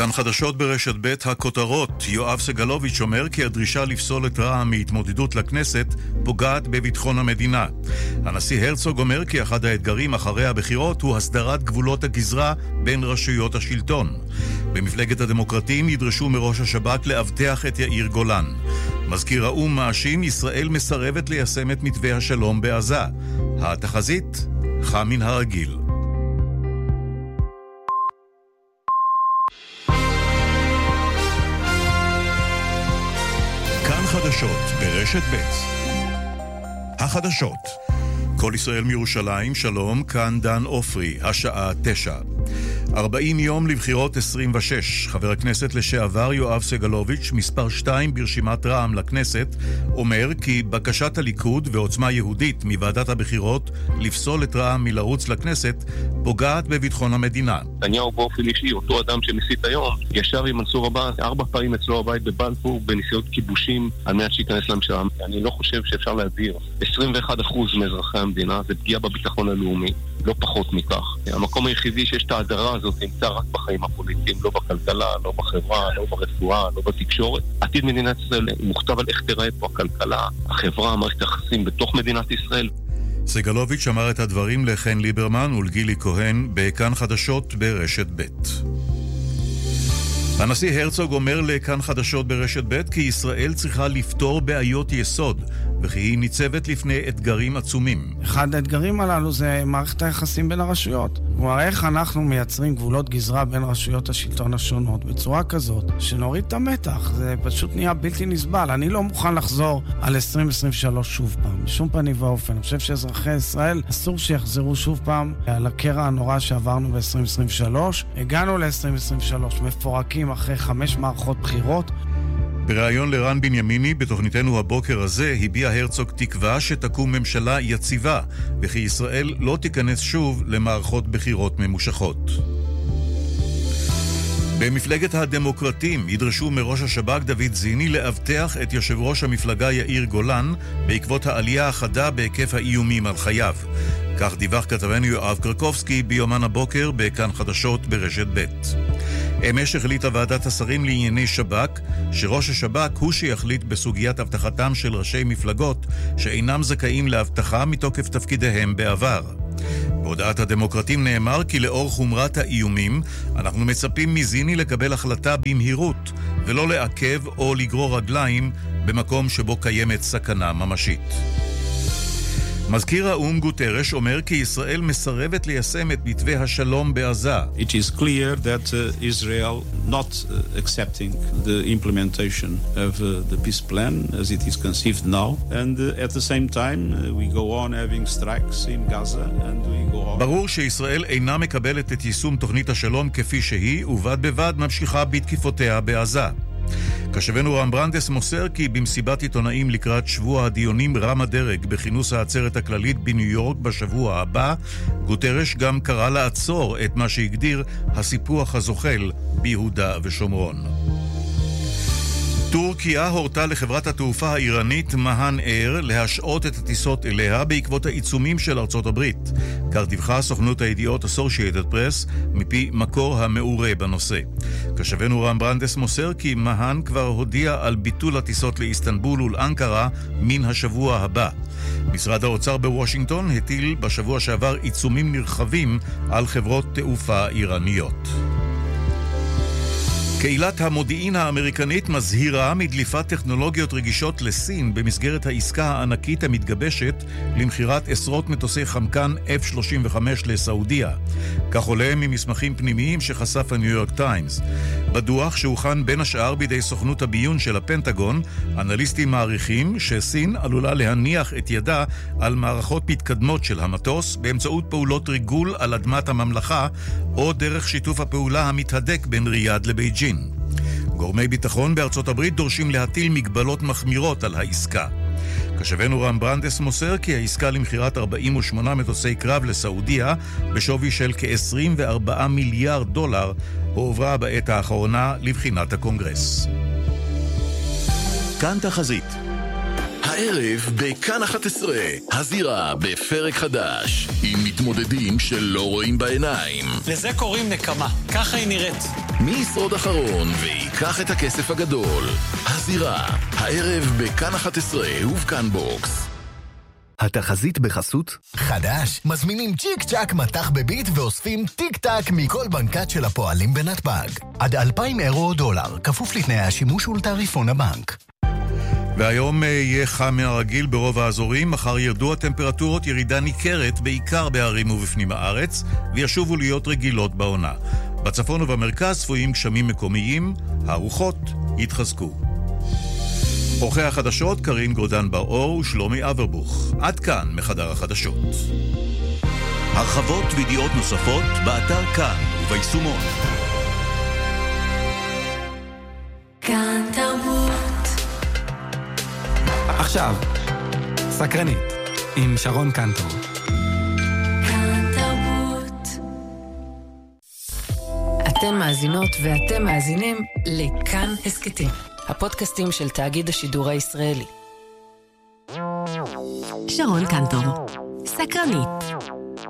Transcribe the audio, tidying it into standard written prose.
כאן חדשות ברשת ב' הכותרות. יואב סגלוביץ' אומר כי הדרישה לפסול את רע"מ מהתמודדות לכנסת פוגעת בביטחון המדינה. הנשיא הרצוג אומר כי אחד האתגרים אחרי הבחירות הוא הסדרת גבולות הגזרה בין רשויות השלטון. במפלגת הדמוקרטים ידרשו מראש השב"כ לאבטח את יאיר גולן. מזכיר האו"ם מאשים ישראל מסרבת ליישם את מתווה השלום בעזה. התחזית חם מן הרגיל. כאן חדשות ברשת ב'. החדשות. כל ישראל מירושלים, שלום, כאן דן אופרי, השעה 9. 40 יום לבחירות 26. חבר הכנסת לשעבר יואב סגלוביץ', מספר 2 ברשימת רע"מ לכנסת, אומר כי בקשת הליכוד ועוצמה יהודית מוועדת הבחירות לפסול את רע"מ מלרוץ לכנסת פוגעת בביטחון המדינה. נתניהו באופן אישי, אותו אדם שמסית היום, ישר עם מנסור עבאס 4 פעמים אצלו הבית בבלפור בניסיונות כיבושים על מנת שייכנס לממשלה. אני לא חושב שאפשר להדיר 21% מאזרחי המדינה, זה פגיעה בביטחון הלאומי, לא פחות מכך. המקום היחידי שיש את ההדרה הזאת נמצא רק בחיים הפוליטיים, לא בכלכלה, לא בחברה, לא ברפואה, לא בתקשורת. עתיד מדינת ישראל מוכתב על איך תראה פה הכלכלה, החברה, מערכת היחסים בתוך מדינת ישראל. סגלוביץ' אמר את הדברים לחן ליברמן ולגילי כהן בכאן חדשות ברשת ב'. הנשיא הרצוג אומר לכאן חדשות ברשת ב' כי ישראל צריכה לפתור בעיות יסוד וכי היא ניצבת לפני אתגרים עצומים. אחד האתגרים הללו זה מערכת היחסים בין הרשויות. כלומר, איך אנחנו מייצרים גבולות גזרה בין רשויות השלטון השונות בצורה כזאת שנוריד את המתח. זה פשוט נהיה בלתי נסבל. אני לא מוכן לחזור על 2023 שוב פעם, בשום פנים ואופן. אני חושב שאזרחי ישראל אסור שיחזרו שוב פעם על הקרע הנורא שעברנו ב-2023. הגענו ל-2023 מפורקים אחרי 5 מערכות בחירות. בריאיון לרן בנימיני בתוכניתנו הבוקר הזה הביע הרצוג תקווה שתקום ממשלה יציבה וכי ישראל לא תיכנס שוב למערכות בחירות ממושכות. במפלגת הדמוקרטים ידרשו מראש השב"כ דוד זיני לאבטח את יושב ראש המפלגה יאיר גולן בעקבות העלייה החדה בהיקף האיומים על חייו. כך דיווח כתבנו יואב קרקובסקי ביומן הבוקר בכאן חדשות ברשת ב'. אמש החליטה ועדת השרים לענייני שב"כ שראש השב"כ הוא שיחליט בסוגיית הבטחתם של ראשי מפלגות שאינם זכאים להבטחה מתוקף תפקידיהם בעבר. בהודעת הדמוקרטים נאמר כי לאור חומרת האיומים אנחנו מצפים מזיני לקבל החלטה במהירות ולא לעכב או לגרור רגליים במקום שבו קיימת סכנה ממשית. מזכיר האו"ם גוטרש אומר כי ישראל מסרבת ליישם את מתווה השלום בעזה. It is clear that Israel not accepting the implementation of the peace plan as it is conceived now, and at the same time we go on having strikes in Gaza and we go on. ברור שישראל אינה מקבלת את יישום תוכנית השלום כפי שהיא, ובד בבד ממשיכה בתקיפותיה בעזה. קשבנו רם ברנדס מוסר כי במסיבת עיתונאים לקראת שבוע הדיונים רם הדרג בכינוס העצרת הכללית בניו יורק בשבוע הבא, גוטרש גם קרא לעצור את מה שהגדיר הסיפוח הזוחל ביהודה ושומרון. טורקיה הורתה לחברת התעופה האיראנית מהן אייר להשעות את הטיסות אליה בעקבות העיצומים של ארצות הברית. כך דיווחה סוכנות הידיעות Associated Press מפי מקור המעורה בנושא. קשבנו רם ברנדס מוסר כי מהן כבר הודיע על ביטול הטיסות לאיסטנבול ולאנקרה מן השבוע הבא. משרד האוצר בוושינגטון הטיל בשבוע שעבר עיצומים נרחבים על חברות תעופה איראניות. קהילת המודיעין האמריקנית מזהירה מדליפת טכנולוגיות רגישות לסין במסגרת העסקה הענקית המתגבשת למחירת עשרות מטוסי חמקן F-35 לסעודיה. כך עולה ממסמכים פנימיים שחשף הניו יורק טיימס. בדוח שהוכן בין השאר בידי סוכנות הביון של הפנטגון, אנליסטים מעריכים שסין עלולה להניח את ידה על מערכות מתקדמות של המטוס באמצעות פעולות ריגול על אדמת הממלכה או דרך שיתוף הפעולה המתהדק בין ריאד לבייג'ין. גורמי ביטחון בארצות הברית דורשים להטיל מגבלות מחמירות על העסקה. קשבנו רם ברנדס מוסר כי העסקה למחירת 48 מטוסי קרב לסעודיה בשווי של כ-$24 מיליארד הועברה בעת האחרונה לבחינת הקונגרס. כאן תחזית. הערב בכאן 11, הזירה בפרק חדש, עם מתמודדים שלא רואים בעיניים. לזה קוראים נקמה, ככה היא נראית. מי ישרוד אחרון ויקח את הכסף הגדול? הזירה, הערב בכאן 11 ובכאן בוקס. התחזית בחסות חדש, מזמינים צ'יק צ'ק מתח בביט ואוספים טיק טק מכל בנקת של הפועלים בנתב"ג. עד 2,000 אירו או דולר, כפוף לתנאי השימוש ולתעריפון הבנק. והיום יהיה חם מהרגיל ברוב האזורים, מחר ירדו הטמפרטורות, ירידה ניכרת בעיקר בערים ובפנים הארץ, וישובו להיות רגילות בעונה. בצפון ובמרכז צפויים גשמים מקומיים, הרוחות יתחזקו. עורכי החדשות קרין גולדן בר-אור ושלומי אברבוך. עד כאן מחדר החדשות. הרחבות וידיעות נוספות באתר כאן וביישומון. כאן תרבות. עכשיו, סקרנית, עם שרון קנטור. כאן תרבות. אתם מאזינות ואתם מאזינים לכאן הסקטים, הפודקאסטים של תאגיד השידור הישראלי. שרון קנטור, סקרנית.